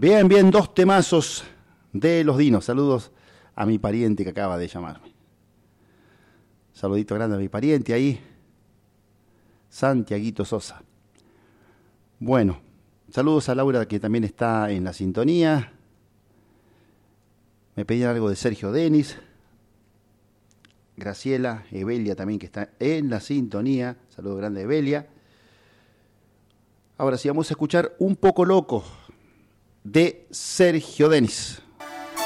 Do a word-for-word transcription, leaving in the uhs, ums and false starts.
Bien, bien, dos temazos de Los Dinos. Saludos a mi pariente que acaba de llamarme. Saludito grande a mi pariente ahí, Santiaguito Sosa. Bueno, saludos a Laura que también está en la sintonía. Me pedían algo de Sergio Denis. Graciela, Evelia también que está en la sintonía. Saludos grande a Evelia. Ahora sí, vamos a escuchar Un poco loco de Sergio Denis.